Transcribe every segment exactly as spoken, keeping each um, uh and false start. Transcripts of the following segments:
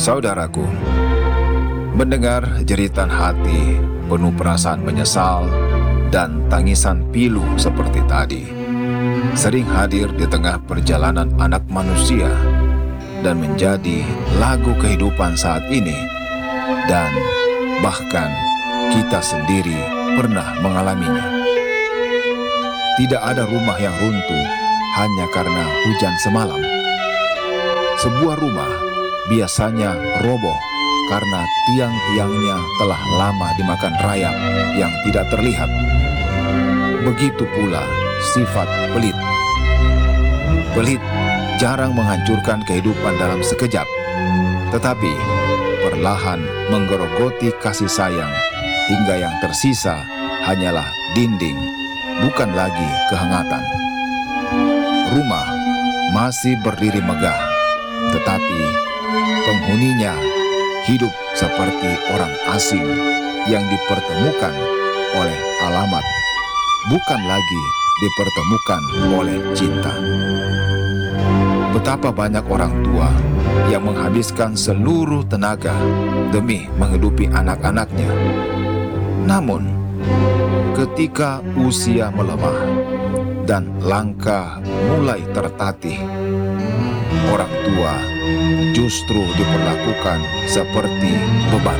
Saudaraku, mendengar jeritan hati penuh perasaan menyesal dan tangisan pilu seperti tadi sering hadir di tengah perjalanan anak manusia dan menjadi lagu kehidupan saat ini, dan bahkan kita sendiri pernah mengalaminya. Tidak ada rumah yang runtuh hanya karena hujan semalam. Sebuah rumah biasanya roboh karena tiang-tiangnya telah lama dimakan rayap yang tidak terlihat. Begitu pula sifat pelit. Pelit jarang menghancurkan kehidupan dalam sekejap, tetapi perlahan menggerogoti kasih sayang hingga yang tersisa hanyalah dinding, bukan lagi kehangatan. Rumah masih berdiri megah, tetapi penghuninya hidup seperti orang asing yang dipertemukan oleh alamat, bukan lagi dipertemukan oleh cinta. Betapa banyak orang tua yang menghabiskan seluruh tenaga demi menghidupi anak-anaknya. Namun, ketika usia melemah dan langkah mulai tertatih, orang tua justru diperlakukan seperti beban.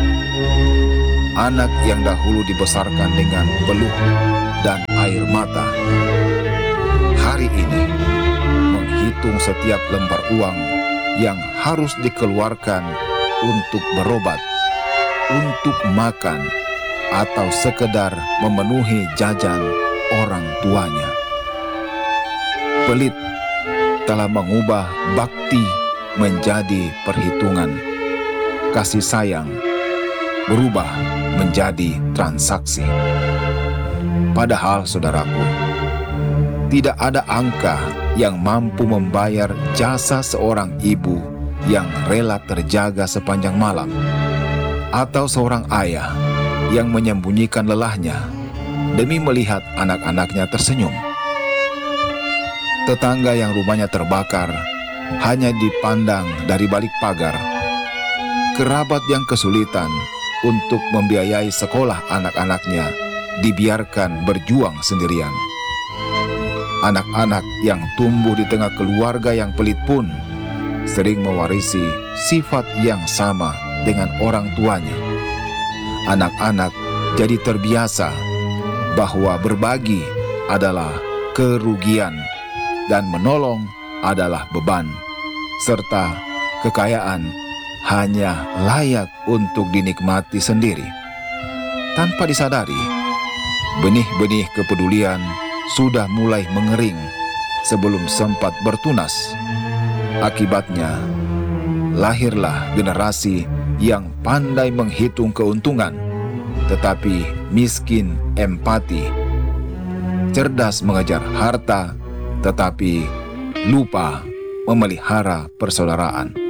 Anak yang dahulu dibesarkan dengan peluh dan air mata, hari ini menghitung setiap lembar uang yang harus dikeluarkan untuk berobat, untuk makan, atau sekedar memenuhi jajan orang tuanya. Pelit telah mengubah bakti menjadi perhitungan. Kasih sayang berubah menjadi transaksi. Padahal, saudaraku, tidak ada angka yang mampu membayar jasa seorang ibu yang rela terjaga sepanjang malam, atau seorang ayah yang menyembunyikan lelahnya demi melihat anak-anaknya tersenyum. Tetangga yang rumahnya terbakar hanya dipandang dari balik pagar. Kerabat yang kesulitan untuk membiayai sekolah anak-anaknya dibiarkan berjuang sendirian. Anak-anak yang tumbuh di tengah keluarga yang pelit pun sering mewarisi sifat yang sama dengan orang tuanya. Anak-anak jadi terbiasa bahwa berbagi adalah kerugian dan menolong adalah beban, serta kekayaan hanya layak untuk dinikmati sendiri. Tanpa disadari, benih-benih kepedulian sudah mulai mengering sebelum sempat bertunas. Akibatnya, lahirlah generasi yang pandai menghitung keuntungan, tetapi miskin empati, cerdas mengejar harta, tetapi lupa memelihara persaudaraan.